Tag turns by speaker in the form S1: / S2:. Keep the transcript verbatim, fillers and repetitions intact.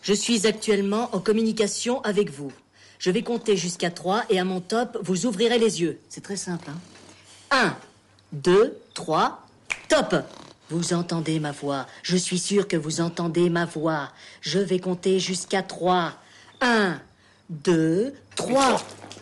S1: Je suis actuellement en communication avec vous. Je vais compter jusqu'à trois et à mon top, vous ouvrirez les yeux. C'est très simple, hein. Un, deux, trois, top! Vous entendez ma voix. Je suis sûr que vous entendez ma voix. Je vais compter jusqu'à trois. Un, deux, trois.